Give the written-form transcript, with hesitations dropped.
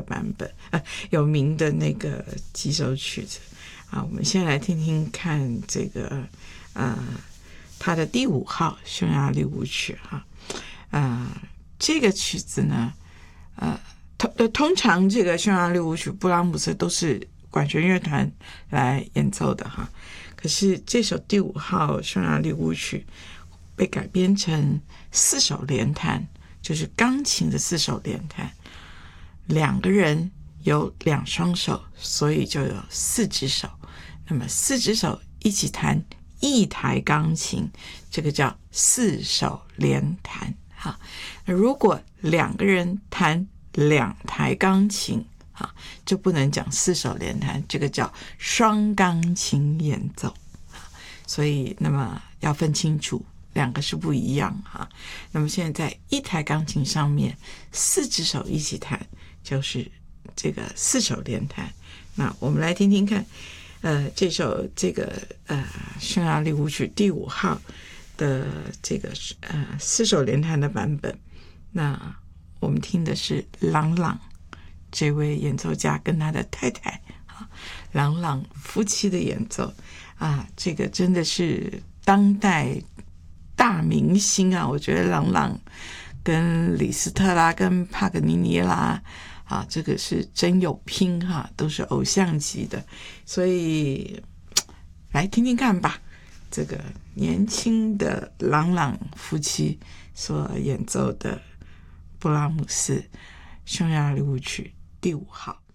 版本，有名的那个几首曲子啊。我们先来听听看这个他的第5号匈牙利舞曲哈。这个曲子呢，通常这个匈牙利舞曲布拉姆斯都是管弦乐团来演奏的哈。可是这首第5号匈牙利舞曲被改编成4手联弹，就是钢琴的4手联弹，2个人有2双手，所以就有4只手。那么4只手一起弹1台钢琴，这个叫4手联弹。如果2个人弹2台钢琴，就不能讲4手联弹，这个叫双钢琴演奏。所以那么要分清楚，2个是不一样哈。那么现在在1台钢琴上面4只手一起弹，就是这个4手联弹。那我们来听听看这首匈牙利舞曲第5号的这个4手联弹的版本。那我们听的是郎朗这位演奏家跟他的太太郎朗夫妻的演奏这个真的是当代大明星啊！我觉得郎朗跟李斯特啦跟帕格尼尼啦这个是真有拼都是偶像级的。所以来听听看吧，这个年轻的郎朗夫妻所演奏的布拉姆斯匈牙利舞曲第5号。